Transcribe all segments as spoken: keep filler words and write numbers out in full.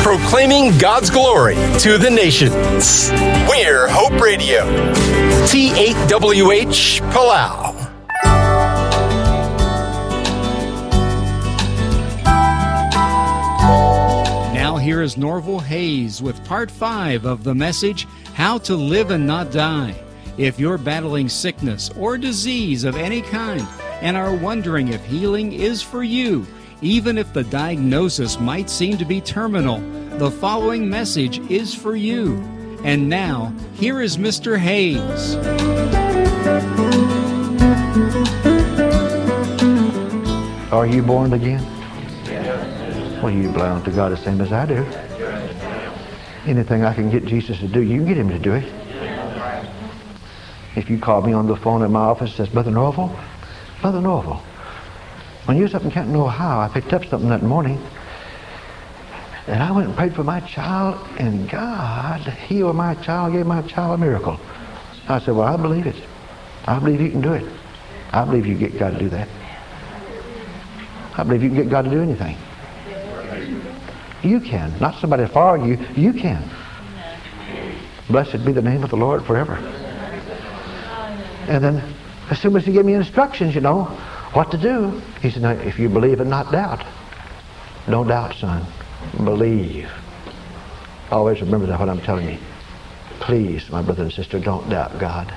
proclaiming God's glory to the nations. We're Hope Radio. T eight W H Palau. Now here is Norval Hayes with part five of the message, How to Live and Not Die. If you're battling sickness or disease of any kind and are wondering if healing is for you, even if the diagnosis might seem to be terminal, the following message is for you. And now, here is Mister Hayes. Are you born again? Well, you belong to God the same as I do. Anything I can get Jesus to do, you can get him to do it. If you call me on the phone in my office and says, Brother Norval, Brother Norval, when you was up in Canton, Ohio, I picked up something that morning, and I went and prayed for my child, and God healed my child, gave my child a miracle. I said, well, I believe it. I believe you can do it. I believe you can get God to do that. I believe you can get God to do anything. You can. Not somebody for you. You can. Blessed be the name of the Lord forever. And then, as soon as he gave me instructions, you know, what to do, he said, now, if you believe and not doubt, don't doubt, son. Believe. Always remember that what I'm telling you. Please, my brother and sister, don't doubt God.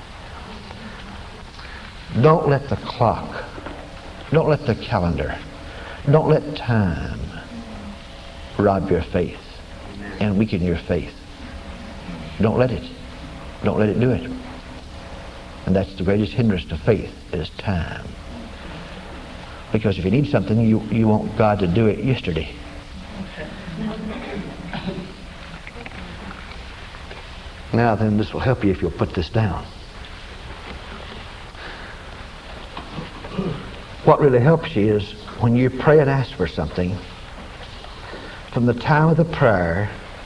Don't let the clock, don't let the calendar, don't let time rob your faith and weaken your faith. Don't let it. Don't let it do it. And that's the greatest hindrance to faith, is time. Because if you need something, you, you want God to do it yesterday. Now then, this will help you if you'll put this down. What really helps you is when you pray and ask for something, from the time of the prayer,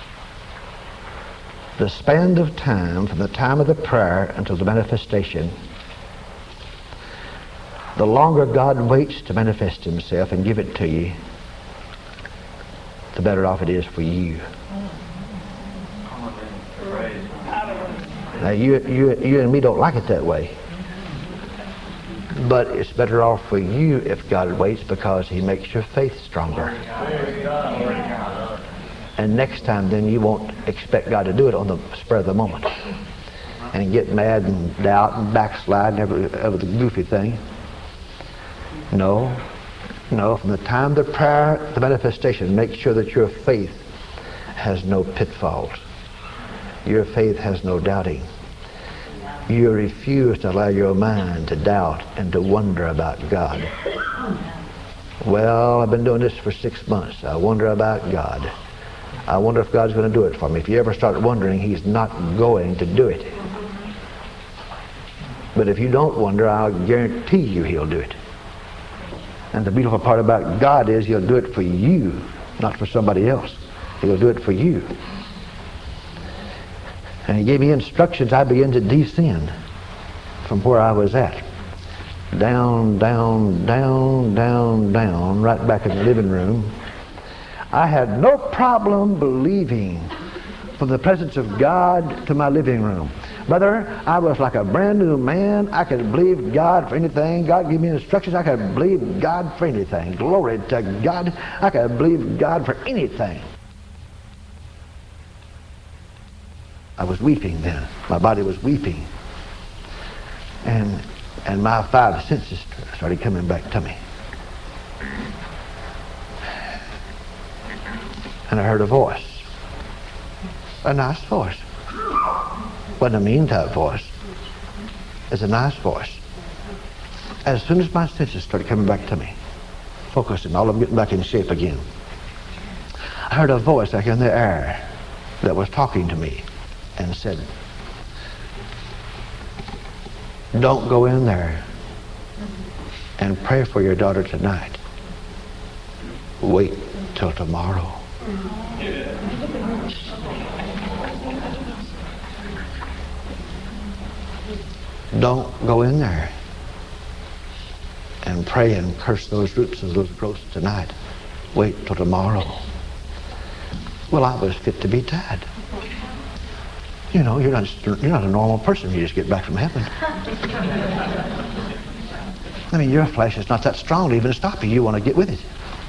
the span of time from the time of the prayer until the manifestation, the longer God waits to manifest himself and give it to you, the better off it is for you. Now, you, you, you and me don't like it that way. But it's better off for you if God waits, because he makes your faith stronger. And next time, then, you won't expect God to do it on the spur of the moment. And get mad and doubt and backslide and every, every goofy thing. No. No, from the time of the prayer, the manifestation, make sure that your faith has no pitfalls. Your faith has no doubting. You refuse to allow your mind to doubt and to wonder about God. Well, I've been doing this for six months. I wonder about God. I wonder if God's going to do it for me. If you ever start wondering, he's not going to do it. But if you don't wonder, I'll guarantee you he'll do it. And the beautiful part about God is he'll do it for you, not for somebody else. He'll do it for you. And he gave me instructions. I began to descend from where I was at. Down, down, down, down, down, right back in the living room. I had no problem believing from the presence of God to my living room. Brother, I was like a brand new man. I could believe God for anything. God gave me instructions. I could believe God for anything. Glory to God. I could believe God for anything. I was weeping then. My body was weeping. And and my five senses started coming back to me. And I heard a voice. A nice voice. Wasn't a mean type voice. It's a nice voice. As soon as my senses started coming back to me, focusing, all of them getting back in shape again, I heard a voice like in the air that was talking to me and said, don't go in there and pray for your daughter tonight. Wait till tomorrow. Don't go in there and pray and curse those roots and those growths tonight. Wait till tomorrow. Well, I was fit to be tied. You know, you're not, you're not a normal person when you just get back from heaven. I mean, your flesh is not that strong to even stop you. You want to get with it.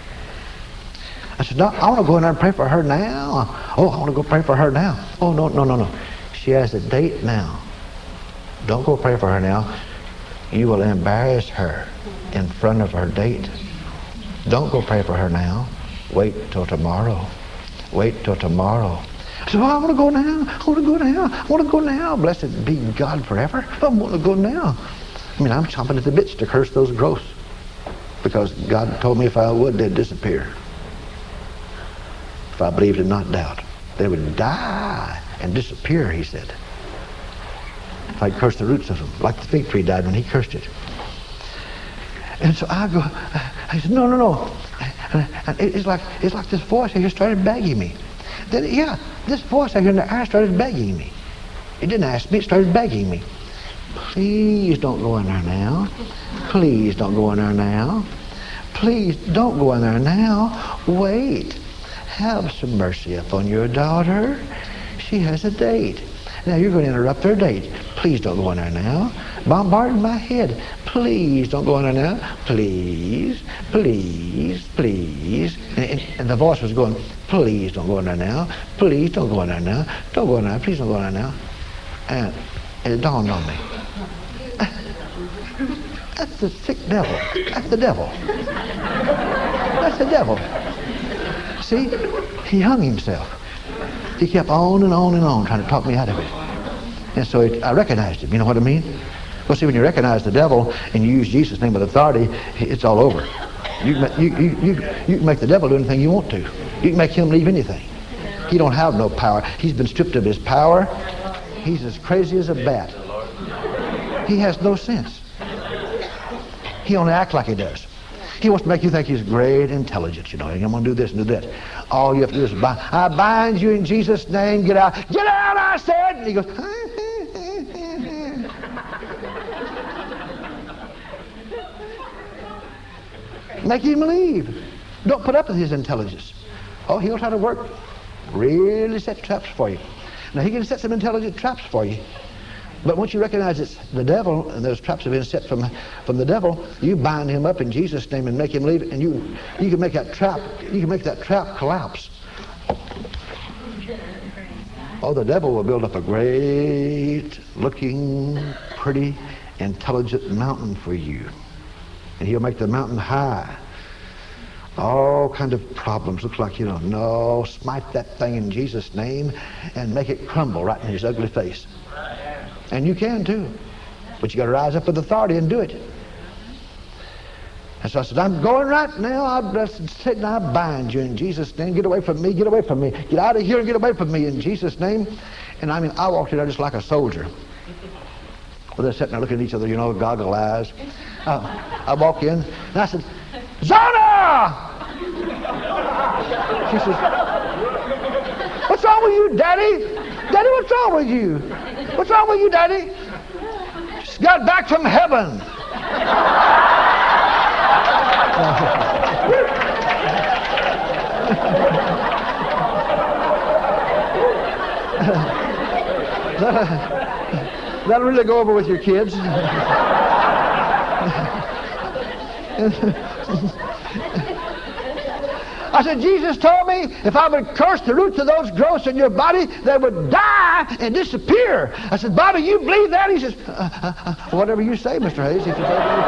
I said, no, I want to go in there and pray for her now. Oh, I want to go pray for her now. Oh, no, no, no, no. She has a date now. Don't go pray for her now. You will embarrass her in front of her date. Don't go pray for her now. Wait till tomorrow. Wait till tomorrow. I said, well, I want to go now. I want to go now. I want to go now. Blessed be God forever. I want to go now. I mean, I'm chomping at the bits to curse those growths because God told me if I would, they'd disappear. If I believed and not doubt, they would die and disappear, he said. If I cursed the roots of them, like the fig tree died when he cursed it. And so I go, I said, no, no, no. And it's like, it's like this voice I hear started begging me. Then, yeah, this voice I hear in the air started begging me. It didn't ask me, it started begging me. Please don't go in there now. Please don't go in there now. Please don't go in there now. Wait. Have some mercy upon your daughter. She has a date. Now you're going to interrupt her date. Please don't go in there now. Bombarding my head. Please don't go in there now. Please, please, please. And, and, and the voice was going, please don't go in there now. Please don't go in there now. Don't go in there. Please don't go in there now. And it dawned on me. That's the sick devil. That's the devil. That's the devil. See, he hung himself. He kept on and on and on trying to talk me out of it. And so it, I recognized him. You know what I mean? Well, see, when you recognize the devil and you use Jesus' name with authority, it's all over. You can, you, you, you, you can make the devil do anything you want to. You can make him leave anything. He don't have no power. He's been stripped of his power. He's as crazy as a bat. He has no sense. He only acts like he does. He wants to make you think he's great intelligence, you know. I'm going to do this and do that. All you have to do is bind. I bind you in Jesus' name. Get out. Get out, I said. And he goes, make him leave. Don't put up with his intelligence. Oh, he'll try to work, really set traps for you. Now, he can set some intelligent traps for you. But once you recognize it's the devil, and those traps have been set from, from the devil, you bind him up in Jesus' name and make him leave, and you, you can make that trap, you can make that trap collapse. Oh, the devil will build up a great looking, pretty, intelligent mountain for you. And he'll make the mountain high. All kind of problems. Looks like you don't know. Smite that thing in Jesus' name and make it crumble right in his ugly face. And you can too. But you got to rise up with authority and do it. And so I said, I'm going right now. I'm just sitting, I bind you in Jesus' name. Get away from me. Get away from me. Get out of here and get away from me in Jesus' name. And I mean, I walked in there just like a soldier. Well, they're sitting there looking at each other, you know, goggle eyes. Uh, I walk in and I said, Zona! She says, what's wrong with you, Daddy? Daddy, what's wrong with you? What's wrong with you, Daddy? She got back from heaven. that'll, that'll really go over with your kids. I said, Jesus told me if I would curse the roots of those growths in your body, they would die and disappear. I said, Bobby, you believe that? He says, uh, uh, uh, whatever you say, Mister Hayes. He says, whatever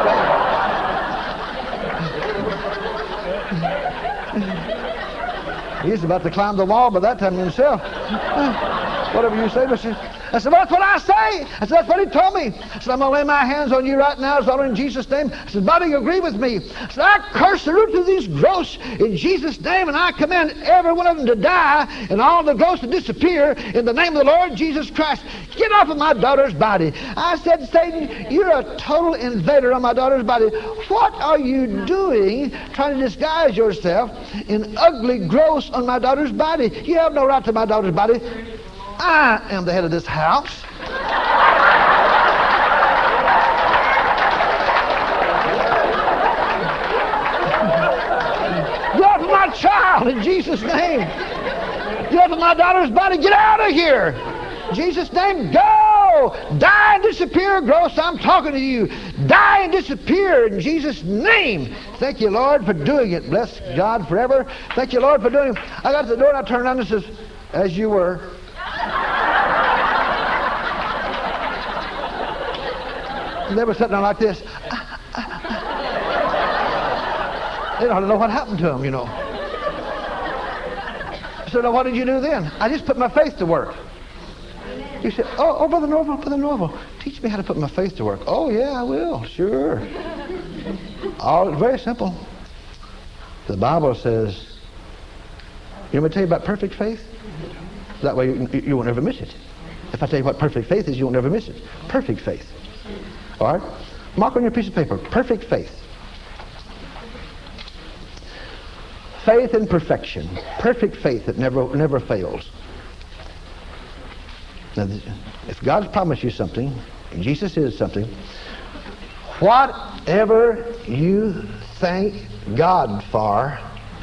you say. He's about to climb the wall by that time himself. Uh, whatever you say, Mister I said, well, that's what I say. I said, that's what he told me. I said, I'm going to lay my hands on you right now. It's all in Jesus' name. I said, Bobby, you agree with me? I said, I curse the roots of these growths in Jesus' name, and I command every one of them to die and all the growths to disappear in the name of the Lord Jesus Christ. Get off of my daughter's body. I said, Satan, you're a total invader on my daughter's body. What are you doing trying to disguise yourself in ugly growths on my daughter's body? You have no right to my daughter's body. I am the head of this house. Get off my child in Jesus' name. Get up in my daughter's body. Get out of here. In Jesus' name, go. Die and disappear, gross. I'm talking to you. Die and disappear in Jesus' name. Thank you, Lord, for doing it. Bless God forever. Thank you, Lord, for doing it. I got to the door and I turned around and says, as you were. And they were sitting there like this. They don't know what happened to them, you know. So now what did you do then? I just put my faith to work. You said, oh, oh, Brother Norval, Brother Norval, teach me how to put my faith to work. Oh, yeah, I will, sure. All very simple. The Bible says, you want me to tell you about perfect faith? That way you, you won't ever miss it. If I tell you what perfect faith is, you won't ever miss it. Perfect faith. All right? Mark on your piece of paper, perfect faith. Faith in perfection. Perfect faith that never never fails. Now, if God's promised you something, and Jesus is something, whatever you thank God for,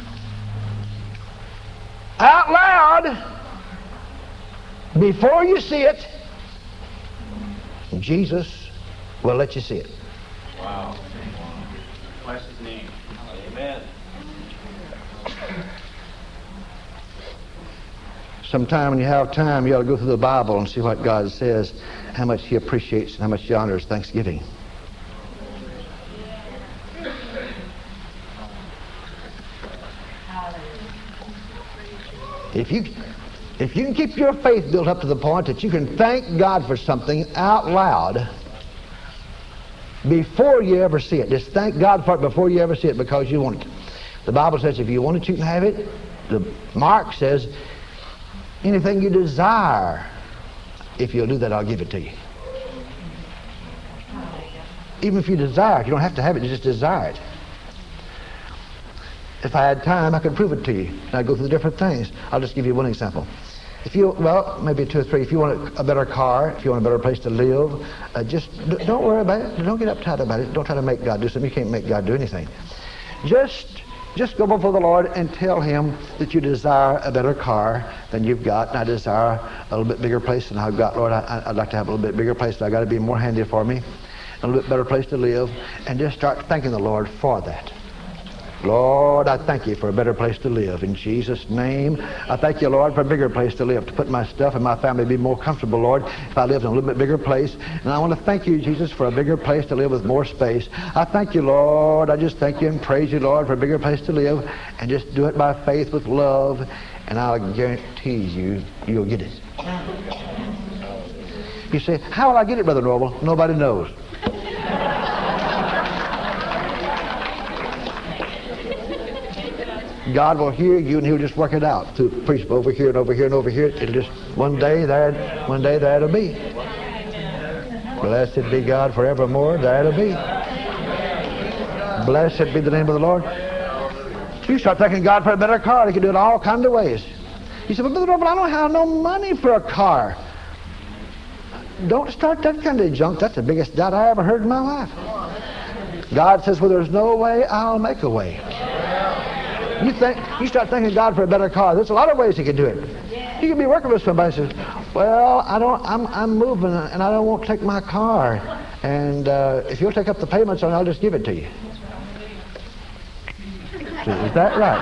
out loud, before you see it, Jesus will let you see it. Wow. Bless his name. Amen. Sometime when you have time, you ought to go through the Bible and see what God says, how much he appreciates and how much he honors Thanksgiving. If you, if you can keep your faith built up to the point that you can thank God for something out loud before you ever see it, just thank God for it before you ever see it because you want it. The Bible says if you want it, you can have it. The Mark says, anything you desire, if you'll do that, I'll give it to you. Even if you desire it, you don't have to have it, you just desire it. If I had time, I could prove it to you. And I'd go through the different things. I'll just give you one example. If you, well, maybe two or three. If you want a better car, if you want a better place to live, uh, just d- don't worry about it. Don't get uptight about it. Don't try to make God do something. You can't make God do anything. Just, just go before the Lord and tell him that you desire a better car than you've got. And I desire a little bit bigger place than I've got. Lord, I, I'd like to have a little bit bigger place. I've got to be more handy for me. A little bit better place to live. And just start thanking the Lord for that. Lord, I thank you for a better place to live. In Jesus' name, I thank you, Lord, for a bigger place to live, to put my stuff and my family be more comfortable, Lord, if I lived in a little bit bigger place. And I want to thank you, Jesus, for a bigger place to live with more space. I thank you, Lord. I just thank you and praise you, Lord, for a bigger place to live. And just do it by faith with love. And I'll guarantee you, you'll get it. You say, how will I get it, Brother Norval? Nobody knows. God will hear you and he'll just work it out to preach over here and over here and over here. It'll just one day there, one day there it'll be. Blessed be God forevermore. There it'll be. Blessed be the name of the Lord. You start thanking God for a better car. He can do it all kinds of ways. You say, but Brother Norval, I don't have no money for a car. Don't start that kind of junk. That's the biggest doubt I ever heard in my life. God says, well, there's no way, I'll make a way. You think you start thanking God for a better car. There's a lot of ways he can do it. You can be working with somebody and says, well, I don't, I'm, I'm moving and I don't want to take my car. And uh, if you'll take up the payments on it, I'll just give it to you. So, is that right?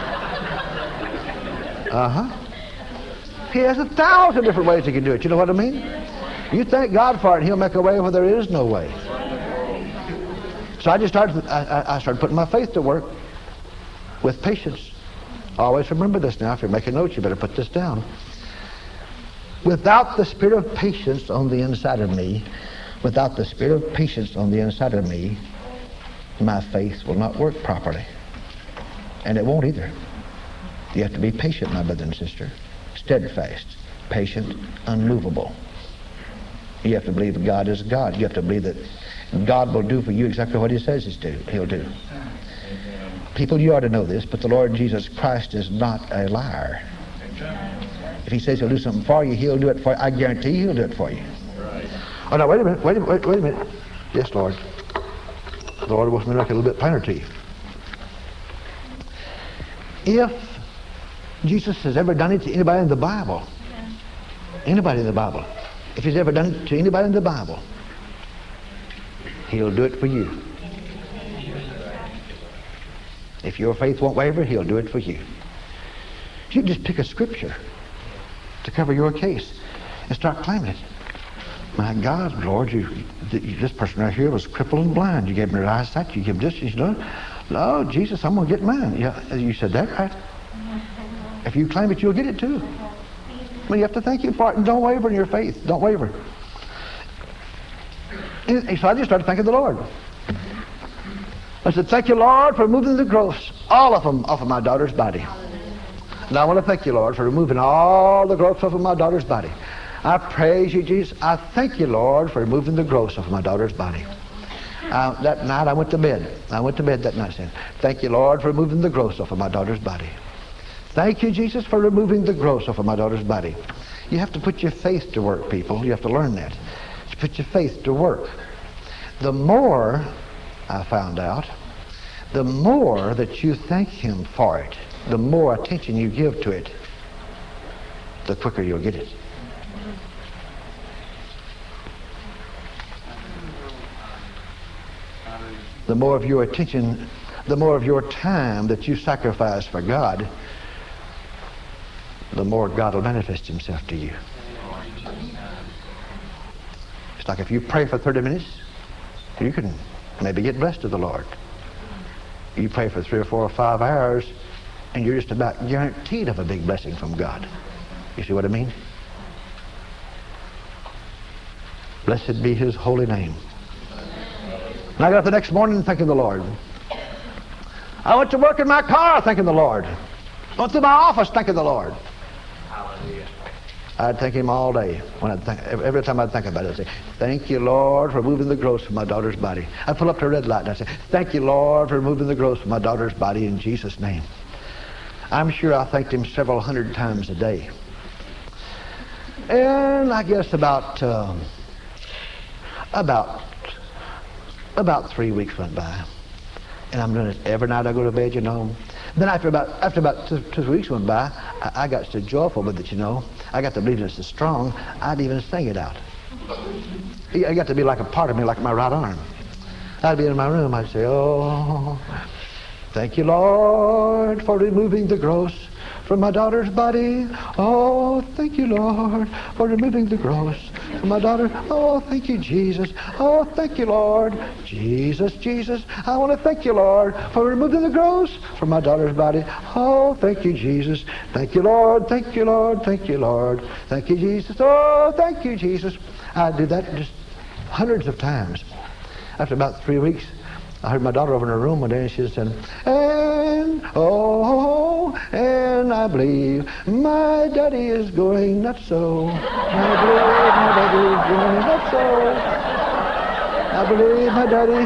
Uh-huh. He has a thousand different ways he can do it. You know what I mean? You thank God for it and he'll make a way where there is no way. So I just started, I, I started putting my faith to work. With patience. Always remember this now. If you're making notes, you better put this down. Without the spirit of patience on the inside of me, without the spirit of patience on the inside of me, my faith will not work properly. And it won't either. You have to be patient, my brother and sister. Steadfast, patient, unmovable. You have to believe that God is God. You have to believe that God will do for you exactly what he says he'll do. People, you ought to know this, but the Lord Jesus Christ is not a liar. If he says he'll do something for you, he'll do it for you. I guarantee he'll do it for you. Oh, no, wait a minute, wait a minute, wait, wait a minute. Yes, Lord. The Lord wants me to make it a little bit plainer to you. If Jesus has ever done it to anybody in the Bible. Anybody in the Bible. If he's ever done it to anybody in the Bible, he'll do it for you. If your faith won't waver, he'll do it for you. You just pick a scripture to cover your case and start claiming it. My God, Lord, you, this person right here was crippled and blind. You gave me eyesight. You gave me this. You know, Lord Jesus, I'm going to get mine. Yeah, you said that right. If you claim it, you'll get it too. Well, you have to thank you for it, and don't waver in your faith. Don't waver. And so I just started thanking the Lord. I said, thank you, Lord, for removing the growths, all of them, off of my daughter's body. And I want to thank you, Lord, for removing all the growths off of my daughter's body. I praise you, Jesus. I thank you, Lord, for removing the growths off of my daughter's body. Uh, that night I went to bed. I went to bed that night saying, thank you, Lord, for removing the growths off of my daughter's body. Thank you, Jesus, for removing the growths off of my daughter's body. You have to put your faith to work, people. You have to learn that. To put your faith to work. The more, I found out, the more that you thank him for it, the more attention you give to it, the quicker you'll get it. The more of your attention, the more of your time that you sacrifice for God, the more God will manifest himself to you. It's like if you pray for thirty minutes, you can maybe get blessed of the Lord. You pray for three or four or five hours, and you're just about guaranteed of a big blessing from God. You see what I mean? Blessed be his holy name. And I got up the next morning thanking the Lord. I went to work in my car thanking the Lord. I went to my office thanking the Lord. Hallelujah. I'd thank him all day. When I'd think, every time I'd think about it, I'd say, thank you, Lord, for removing the growths from my daughter's body. I'd pull up to a red light and I'd say, thank you, Lord, for removing the growths from my daughter's body in Jesus' name. I'm sure I thanked him several hundred times a day. And I guess about, um, about, about three weeks went by. And I'm doing it every night I go to bed, you know. Then after about after about two, two weeks went by, I, I got so joyful with it, you know. I got to believe it so strong, I'd even sing it out. It got to be like a part of me, like my right arm. I'd be in my room, I'd say, oh, thank you, Lord, for removing the growths from my daughter's body. Oh, thank you, Lord, for removing the growths from my daughter. Oh, thank you, Jesus. Oh, thank you, Lord. Jesus, Jesus, I want to thank you, Lord, for removing the growths from my daughter's body. Oh, thank you, Jesus. Thank you, Lord. Thank you, Lord. Thank you, Lord. Thank you, Jesus. Oh, thank you, Jesus. I did that just hundreds of times. After about three weeks, I heard my daughter over in her room one day, and she said, and, oh, and I believe my daddy is going nuts so. I believe my daddy is going nuts so. I believe my daddy.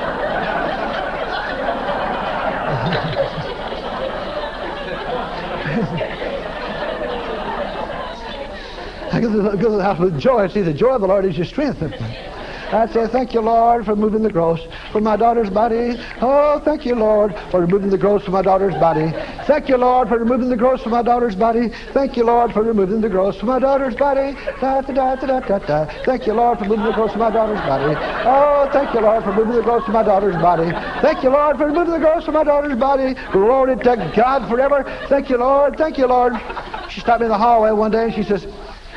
I go to the, go to the house with joy. See, the joy of the Lord is your strength. I'd say, thank you, Lord, for removing the growths from my daughter's body. Oh, thank you, Lord, for removing the growths from my daughter's body. Thank you, Lord, for removing the growths from my daughter's body. Thank you, Lord, for removing the growths from my daughter's body. Da, da, da, da, da, da. Thank you, Lord, for removing the growths from my daughter's body. Oh, thank you, Lord, for removing the growths from my daughter's body. Thank you, Lord, for removing the growths from my daughter's body. Glory to God forever. Thank you, Lord. Thank you, Lord. She stopped me in the hallway one day, and she says,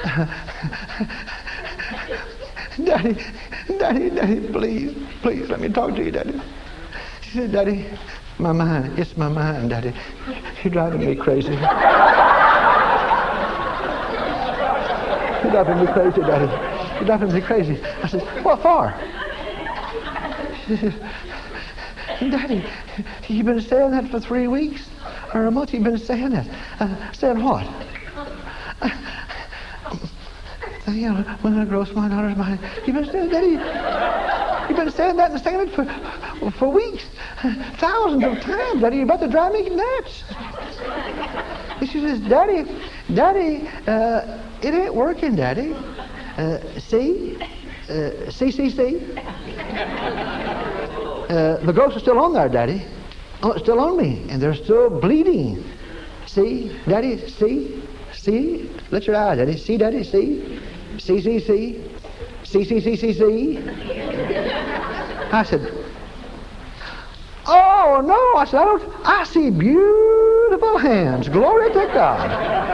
Daddy, Daddy, Daddy, please, please, let me talk to you, Daddy. She said, Daddy, my mind, it's my mind, Daddy. You're driving me crazy. You're driving me crazy, Daddy. You're driving me crazy. I said, what for? She said, Daddy, you've been saying that for three weeks or a month. You've been saying that. Uh, saying what? You know, when I grow my daughter's mind. You've been saying that. You've been saying that and saying it for for weeks, thousands of times. Daddy, you're about to drive me nuts. And she says, Daddy, Daddy, uh, it ain't working, Daddy. Uh, see, uh, see, see, see. Uh, the growths are still on there, Daddy. Oh, it's still on me, and they're still bleeding. See, Daddy, see, see. Let your eyes, Daddy. See, Daddy, see. See, see, see. See, see, see, see, see. I said, oh, no. I said, I don't, I see beautiful hands. Glory to God.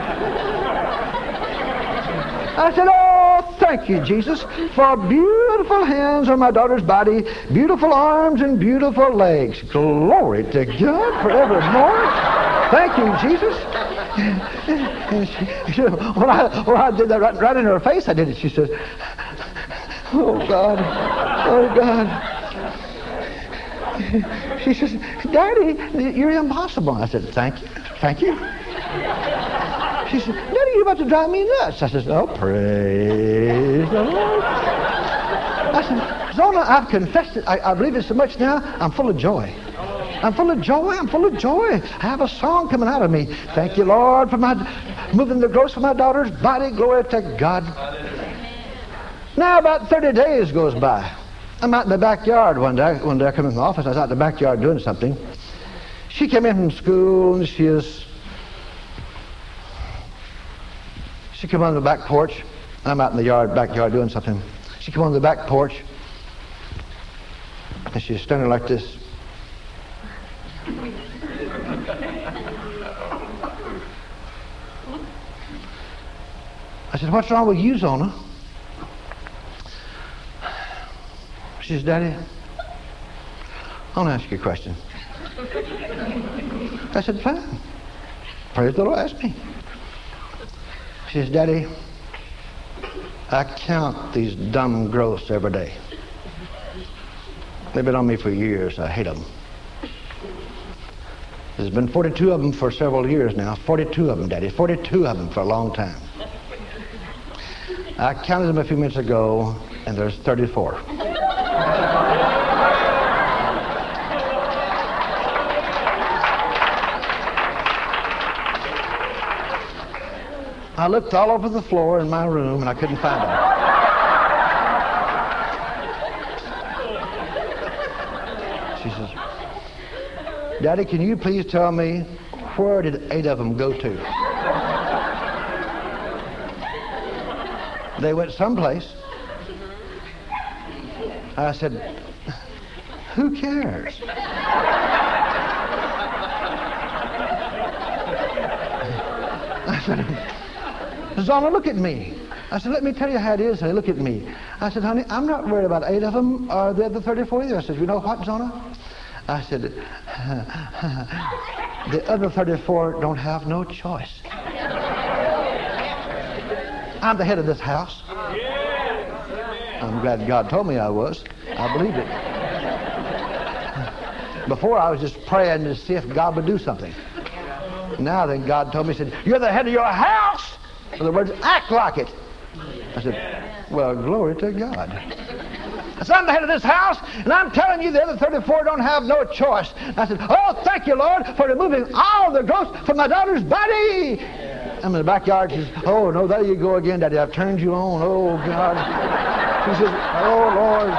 I said, oh, thank you, Jesus, for beautiful hands on my daughter's body, beautiful arms and beautiful legs. Glory to God forevermore. Thank you, Jesus. And she, she, when, I, when I did that right, right in her face, I did it. She says, oh, God. Oh, God. She says, Daddy, you're impossible. I said, thank you. Thank you. She said, Daddy, you're about to drive me nuts. I said, oh, praise the Lord. I said, Zona, I've confessed it. I, I believe it so much now, I'm full of joy. I'm full of joy. I'm full of joy. I have a song coming out of me. Thank you, Lord, for my moving the growth of my daughter's body. Glory to God. Now about thirty days goes by. I'm out in the backyard one day. One day I come in the office. I was out in the backyard doing something. She came in from school and she is... She came on the back porch. I'm out in the yard, backyard doing something. She came on the back porch and she's standing like this. I said, what's wrong with you, Zona? She says, Daddy, I want to ask you a question. I said, fine. Praise the Lord, ask me. She says, Daddy, I count these dumb growths every day. They've been on me for years. I hate them. There's been forty-two of them for several years now. forty-two of them, Daddy. forty-two of them for a long time. I counted them a few minutes ago, and there's thirty-four. I looked all over the floor in my room, and I couldn't find them. She says, Daddy, can you please tell me where did eight of them go to? They went someplace. I said, who cares? I said, Zona, look at me. I said, let me tell you how it is. Honey, look at me. I said, honey, I'm not worried about eight of them or the other thirty-four either. I said, you know what, Zona? I said, the other thirty-four don't have no choice. I'm the head of this house. I'm glad God told me I was. I believed it. Before I was just praying to see if God would do something. Now then God told me, he said, you're the head of your house. In other words, act like it. I said, well, glory to God. I said, I'm the head of this house, and I'm telling you the other thirty-four don't have no choice. I said, oh, thank you, Lord, for removing all the growth from my daughter's body. I'm in the backyard. She says, oh, no, there you go again, Daddy. I've turned you on. Oh, God. She says, oh, Lord.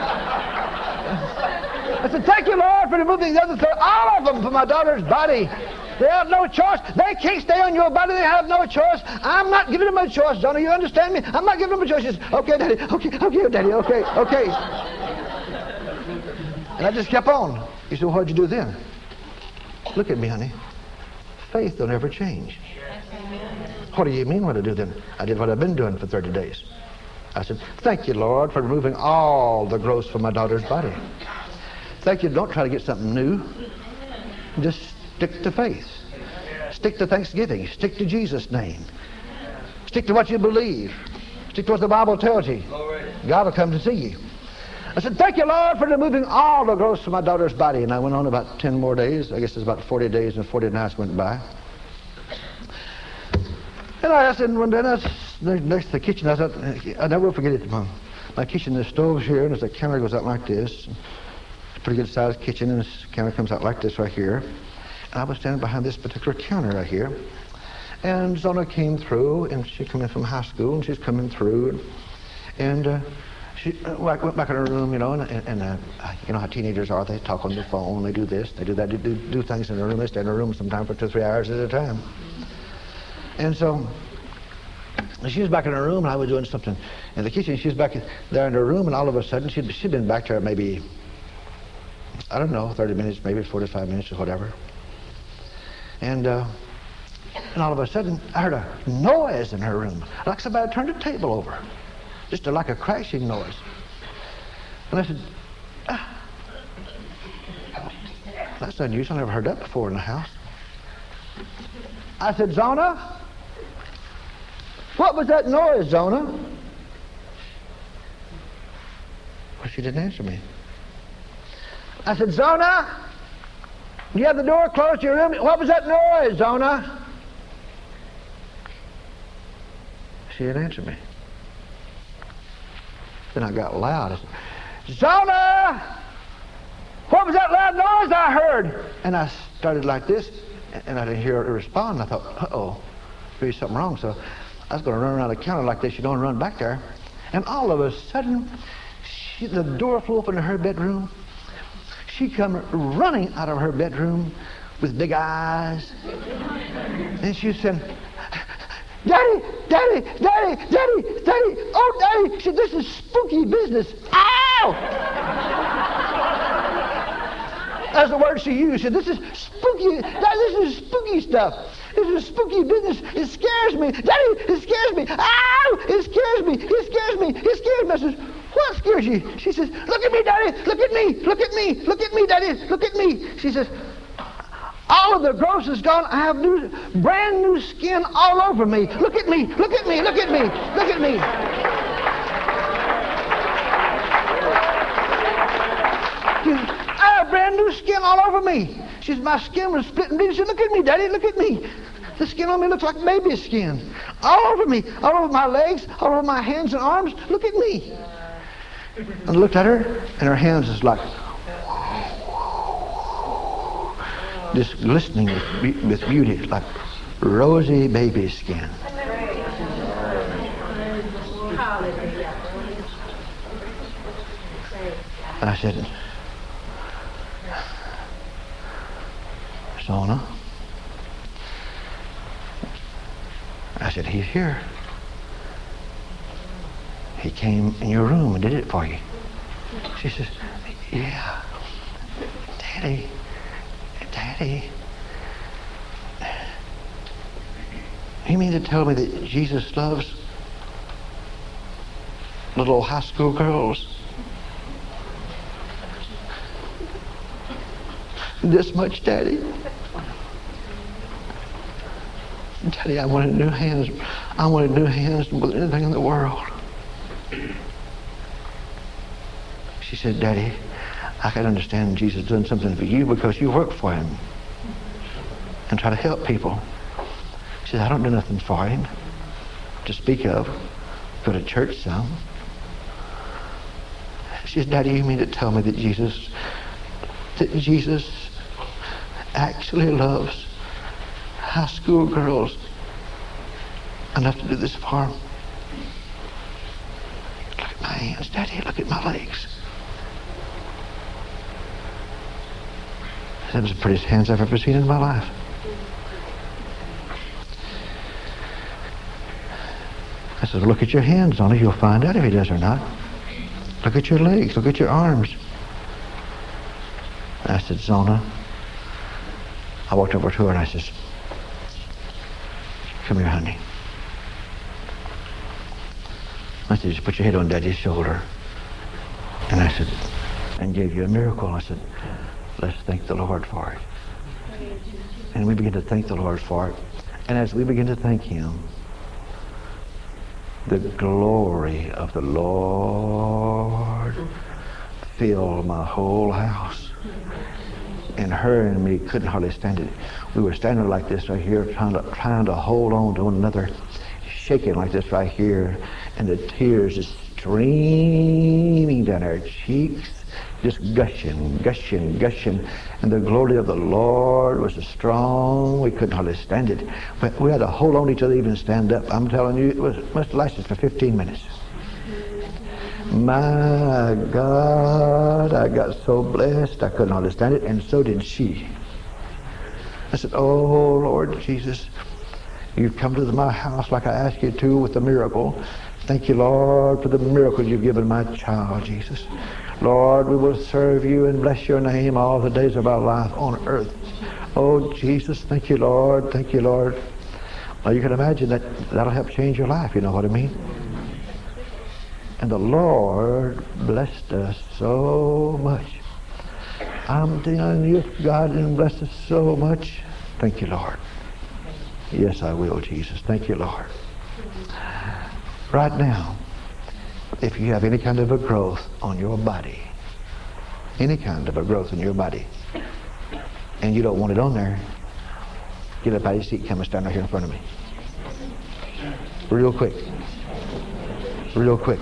I said, thank you, Lord, for removing the other thirty, all of them from my daughter's body. They have no choice. They can't stay on your body. They have no choice. I'm not giving them a choice, Johnny. You understand me? I'm not giving them a choice. She says, okay, Daddy. Okay, okay, Daddy. Okay, okay. And I just kept on. He said, well, what'd you do then? Look at me, honey. Faith will never change. What do you mean what I do then? I did what I've been doing for thirty days. I said, thank you, Lord, for removing all the growths from my daughter's body. Thank you. Don't try to get something new. Just stick to faith. Stick to Thanksgiving. Stick to Jesus' name. Stick to what you believe. Stick to what the Bible tells you. God will come to see you. I said, thank you, Lord, for removing all the growths from my daughter's body. And I went on about ten more days. I guess it's about forty days and forty nights went by. And I said, one day, I was next to the kitchen. I thought, I'll never forget it. My, my kitchen, the stove's here, and the counter goes out like this. It's a pretty good sized kitchen, and this counter comes out like this right here. And I was standing behind this particular counter right here. And Zona came through, and she came in from high school, and she's coming through. And, and uh, she uh, went back in her room, you know, and, and uh, you know how teenagers are. They talk on the phone, they do this, they do that, they do, do things in their room. They stay in their room sometimes for two, three hours at a time. And so she was back in her room, and I was doing something in the kitchen. She was back there in her room, and all of a sudden, she'd, she'd been back there maybe, I don't know, thirty minutes, maybe forty-five minutes or whatever. And, uh, and all of a sudden, I heard a noise in her room, like somebody turned a table over. Just a, like a crashing noise. And I said, ah, that's unusual. I never heard that before in the house. I said, Zona, what was that noise, Zona? Well, she didn't answer me. I said, Zona, you have the door closed to your room. What was that noise, Zona? She didn't answer me. Then I got loud. I said, Zona, what was that loud noise I heard? And I started like this, and I didn't hear her respond. I thought, uh-oh, there's something wrong. So I was going to run around the counter like this. You don't run back there. And all of a sudden, she, the door flew open to her bedroom. She come running out of her bedroom with big eyes. And she said, Daddy, Daddy, Daddy, Daddy, Daddy, oh, Daddy. She said, this is spooky business. Ow! That's the word she used. She said, this is spooky, Daddy, this is spooky stuff. This is spooky business. It scares me. Daddy, it scares me. Ow! It scares me. It scares me. It scares me. I says, what scares you? She says, look at me, Daddy. Look at me. Look at me. Look at me, Daddy. Look at me. She says, all of the growth is gone. I have new, brand new skin all over me. Look at me. Look at me. Look at me. Look at me. She says, I have brand new skin all over me. She says, my skin was split and bleeding. She said, look at me, Daddy. Look at me. The skin on me looks like baby skin. All over me. All over my legs. All over my hands and arms. Look at me. And I looked at her, and her hands was like just glistening with, be- with beauty, like rosy baby skin. And I said, Zona, I said, he's here. He came in your room and did it for you. She says, yeah, Daddy, Daddy, you mean to tell me that Jesus loves little high school girls this much, Daddy? Daddy, I wanted new hands. I wanted new hands more than anything in the world. She said, Daddy, I can understand Jesus doing something for you because you work for him and try to help people. She said, I don't do nothing for him to speak of. Go to church some. She said, Daddy, you mean to tell me that Jesus, that Jesus actually loves high school girls enough to do this for him? Look at my hands, Daddy. Look at my legs. That was the prettiest hands I've ever seen in my life. I said, well, look at your hands, Zona. You'll find out if he does or not. Look at your legs. Look at your arms. I said, Zona. I walked over to her and I said, come here, honey. I said, just put your head on Daddy's shoulder. And I said, and gave you a miracle. I said, let's thank the Lord for it. And we begin to thank the Lord for it. And as we begin to thank him, the glory of the Lord filled my whole house. And her and me couldn't hardly stand it. We were standing like this right here, trying to, trying to hold on to one another, shaking like this right here, and the tears just streaming down our cheeks, just gushing, gushing, gushing. And the glory of the Lord was so strong, we couldn't hardly stand it. But we had to hold on to each other, even stand up. I'm telling you, it was must have lasted for fifteen minutes. My God, I got so blessed I couldn't understand it, and so did she. I said, oh, Lord Jesus, you've come to my house like I asked you to with the miracle. Thank you, Lord, for the miracle you've given my child, Jesus. Lord, we will serve you and bless your name all the days of our life on earth. Oh, Jesus, thank you, Lord. Thank you, Lord. Well, you can imagine that that'll help change your life, you know what I mean? And the Lord blessed us so much. I'm telling you, if God didn't bless us so much, thank you, Lord. Yes, I will, Jesus. Thank you, Lord. Right now, if you have any kind of a growth on your body, any kind of a growth in your body, and you don't want it on there, get up out of your seat, come and stand right here in front of me. Real quick. Real quick.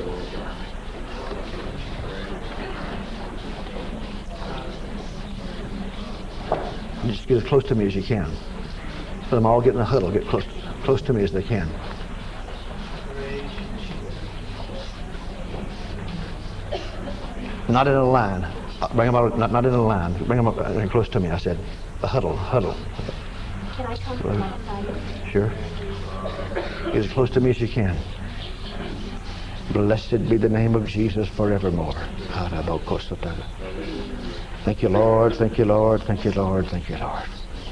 Just get as close to me as you can. Let them all get in a huddle. Get close, close to me as they can. Not in a line. Bring them out. Not, not in a line. Bring them up uh, close to me. I said, a huddle, huddle. Can I come from my side? Sure. Get as close to me as you can. Blessed be the name of Jesus forevermore. Thank you, Lord. Thank you, Lord. Thank you, Lord. Thank you, Lord.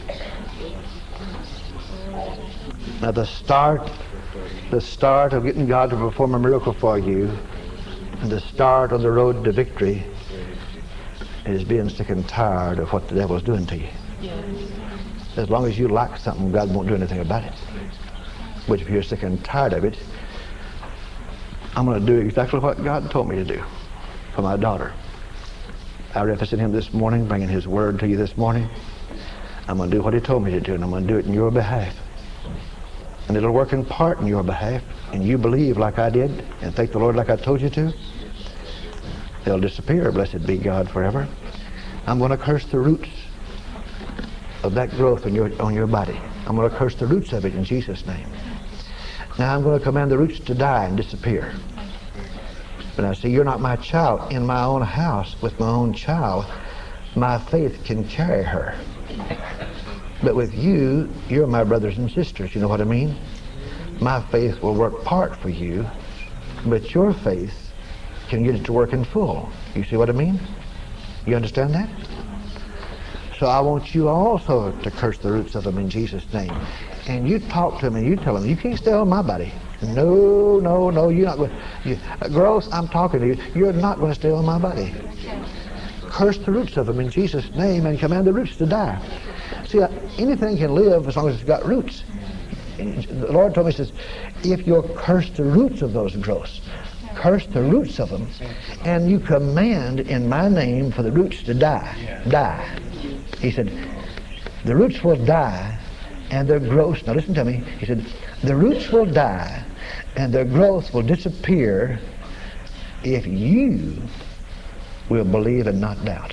Now the start, the start of getting God to perform a miracle for you, and the start on the road to victory is being sick and tired of what the devil's doing to you. As long as you like something, God won't do anything about it. But if you're sick and tired of it, I'm going to do exactly what God told me to do for my daughter. I represented him this morning, bringing his word to you this morning. I'm going to do what he told me to do, and I'm going to do it in your behalf. And it'll work in part in your behalf, and you believe like I did, and thank the Lord like I told you to. They'll disappear, blessed be God forever. I'm going to curse the roots of that growth on your, on your body. I'm going to curse the roots of it in Jesus' name. Now I'm going to command the roots to die and disappear. But I see, you're not my child. In my own house with my own child, my faith can carry her. But with you, you're my brothers and sisters. You know what I mean? My faith will work part for you, but your faith can get it to work in full. You see what I mean? You understand that? So I want you also to curse the roots of them in Jesus' name. And you talk to them and you tell them, you can't stay on my body. No, no, no, you're not going to. You, uh, girls, I'm talking to you. You're not going to stay on my body. Curse the roots of them in Jesus' name and command the roots to die. See, uh, anything can live as long as it's got roots. The Lord told me, he says, if you'll curse the roots of those growths, curse the roots of them, and you command in my name for the roots to die, die. He said, the roots will die and their growth, now listen to me, he said, the roots will die and their growth will disappear if you will believe and not doubt.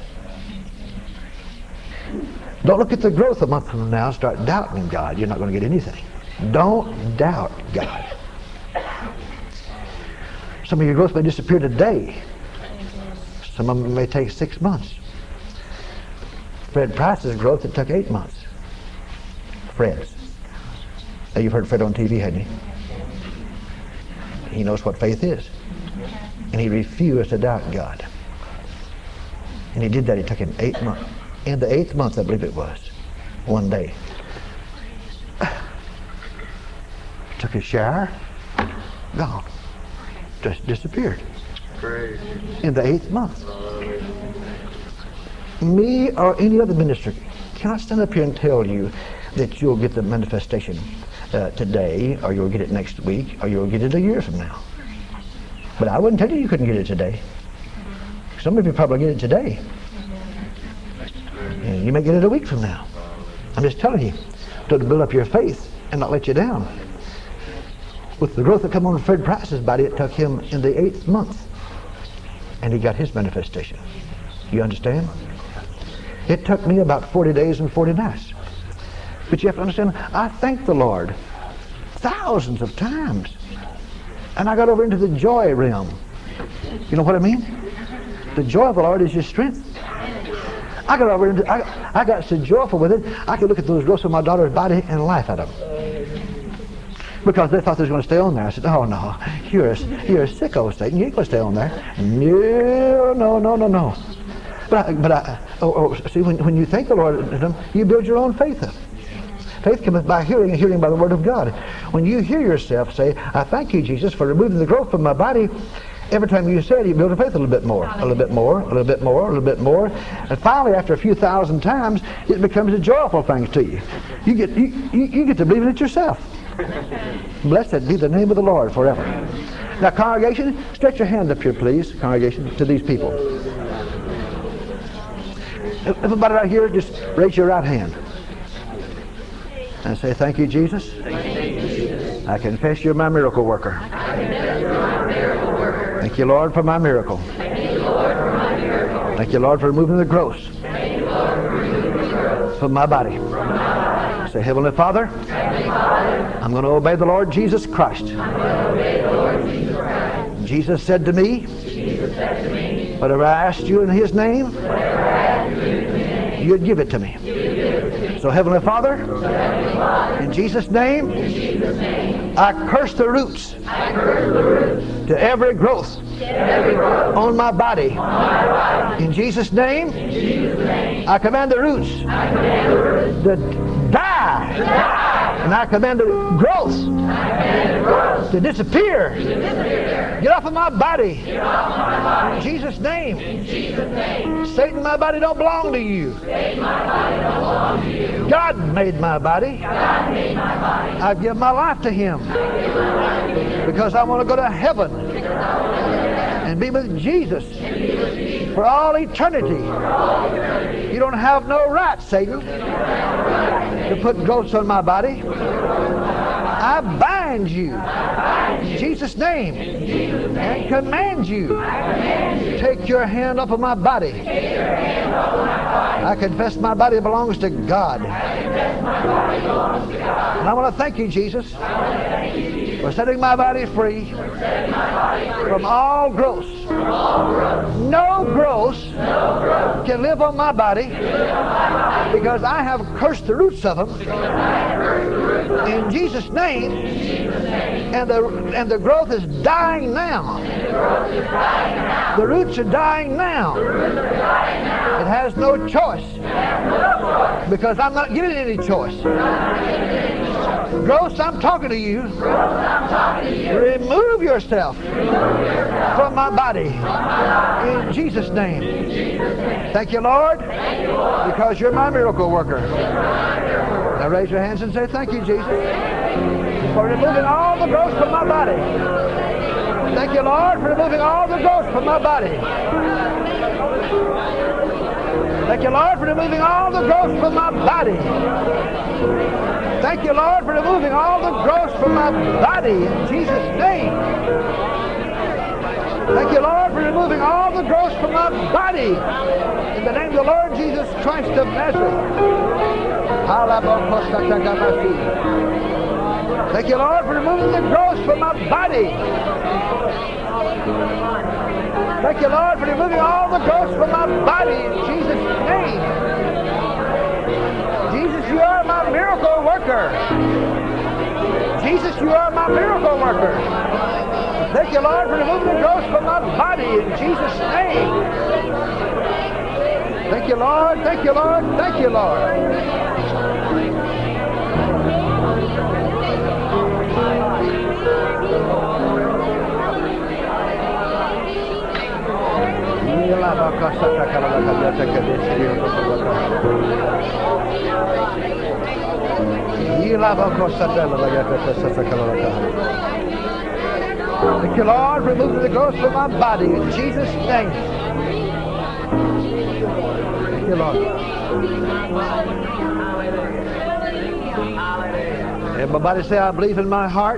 Don't look at the growth a month from now and start doubting God. You're not going to get anything. Don't doubt God. Some of your growth may disappear today. Some of them may take six months. Fred Price's growth, it took eight months. Fred's. Now you've heard Fred on T V, hadn't you? He knows what faith is. And he refused to doubt God. And he did that. It took him eight months. In the eighth month, I believe it was, one day, took a shower, gone, just disappeared. Praise. In the eighth month. Me or any other minister cannot stand up here and tell you that you'll get the manifestation uh, today, or you'll get it next week, or you'll get it a year from now. But I wouldn't tell you you couldn't get it today. Some of you probably get it today. And you may get it a week from now. I'm just telling you, to build up your faith and not let you down. With the growth that come on Fred Price's body, it took him in the eighth month, and he got his manifestation. You understand? It took me about forty days and forty nights. But you have to understand, I thank the Lord thousands of times. And I got over into the joy realm. You know what I mean? The joy of the Lord is your strength. I got over into, I, I got so joyful with it, I could look at those growths of my daughter's body and laugh at them. Because they thought they was going to stay on there. I said, oh no, you're a, you're a sicko, Satan. You ain't going to stay on there. No, no, no, no, no. But I, but I, oh, oh, see, when, when you thank the Lord, you build your own faith up. Faith cometh by hearing, and hearing by the word of God. When you hear yourself say, I thank you, Jesus, for removing the growth from my body, every time you say it, you build your faith a little bit more, a little bit more, a little bit more, a little bit more. And finally, after a few thousand times, it becomes a joyful thing to you. You get, you, you, you get to believe in it yourself. Blessed be the name of the Lord forever. Now, congregation, stretch your hand up here, please, congregation, to these people. Everybody right here, just raise your right hand. And say, thank you, Jesus. Thank you, Jesus. I confess you're my miracle worker. I confess you're my miracle worker. Thank you, Lord, for my miracle. Thank you, Lord, for my miracle. Thank you, Lord, for removing the growths. Thank you, Lord, for removing the growths from my body. From my body. Say, Heavenly Father, Heavenly Father, I'm going to obey the Lord Jesus Christ. I'm going to obey the Lord Jesus Christ. Jesus said to me, Jesus said to me, whatever I asked you in His name, whatever I asked you in His name, you'd give it to me. So Heavenly Father, so Heavenly Father, in Jesus' name, in Jesus' name, I curse the roots, I curse the roots to every growth, to every growth on my body. On my body. In Jesus' name, in Jesus' name, I command the roots, I command the roots to die, to die. And I command the growth, I command the growth to disappear. To disappear. Get off of my body. Get off of my body. In Jesus' name. In Jesus' name. Satan, my body don't belong to you. Satan, my body don't belong to you. God made my body. God made my body. I give my life to Him. I give my life to Him. Because I want to go to heaven. Because I want to go to heaven. And be with Jesus. And be with Jesus. For all eternity. For all eternity. You don't have no right, Satan, you don't have no right, to put growths on my body. I bind you in Jesus' name and command you, take your hand off of my body. I confess my body belongs to God. And I want to thank you, Jesus, for setting my body free from all growths. No growths can live on my body because I have cursed the roots of them in Jesus' name. And the and the growth is dying now. The roots are dying now. It has no choice because I'm not giving it any choice. Growth, I'm talking to you. Remove yourself from my body in Jesus' name. Thank you, Lord, because you're my miracle worker. Now raise your hands and say, thank you, Jesus, for removing all the growth from my body. Thank you, Lord, for removing all the growth from my body. Thank you, Lord, for removing all the growth from my body. Thank you, Lord, for removing all the growth from my body in Jesus' name. Thank you, Lord, for removing all the growth from my body in the name of the Lord Jesus Christ of Nazareth. Thank you, Lord, for removing the growth from my body. Thank you, Lord, for removing all the growth from my body in Jesus' name. Jesus, you are my miracle worker. Jesus, you are my miracle worker. Thank you, Lord, for removing the growth from my body in Jesus' name. Thank you, Lord. Thank you, Lord. Thank you, Lord. Thank you, Lord, for removing the growth from my body in Jesus' name. Thank you, Lord. Everybody say, I believe in my heart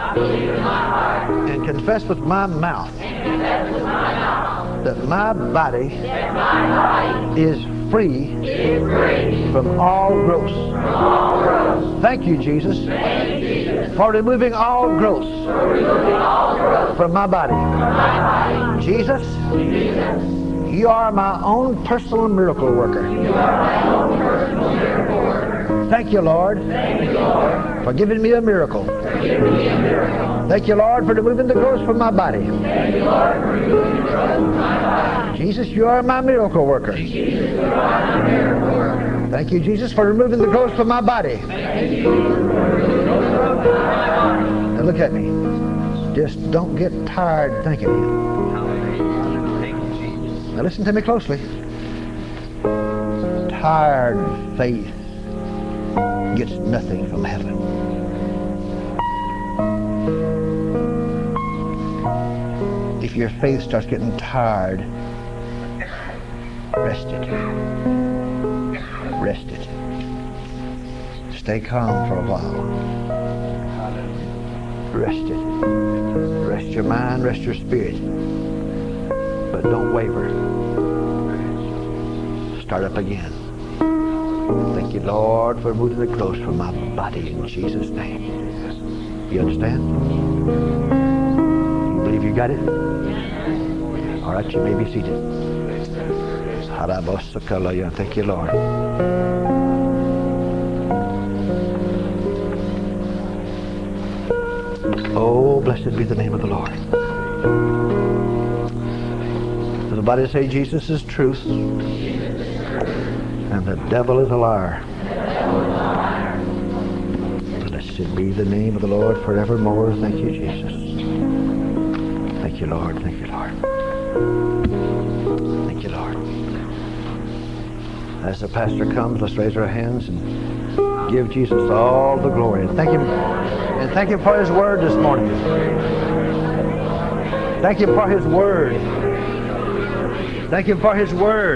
and confess with my mouth that my body is free, from all growth. Thank you, Jesus, for removing all growth from my body. Jesus, you are my own personal miracle worker. Thank you, Lord, for giving me a miracle. Thank you, Lord, for removing the growth from my body. Jesus, you are my miracle worker. Thank you, Jesus, for removing the growth from my body. Now look at me. Just don't get tired thanking Him. Now listen to me closely. Tired faith gets nothing from heaven. If your faith starts getting tired, rest it. Rest it. Stay calm for a while. Rest it. Rest your mind, rest your spirit. But don't waver. Start up again. Thank you, Lord, for removing the growth from my body in Jesus' name. You understand? You believe you got it? All right, you may be seated. Thank you, Lord. Oh, blessed be the name of the Lord. Everybody say Jesus is truth and the devil is a liar. Blessed be the name of the Lord forevermore. Thank you, Jesus. Thank you, Lord. Thank you, Lord. Thank you, Lord. As the pastor comes, let's raise our hands and give Jesus all the glory. And thank Him, and thank Him for His word this morning. Thank Him for His word. Thank Him for His word.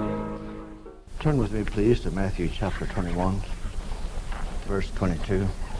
Turn with me, please, to Matthew chapter twenty-one, verse twenty-two.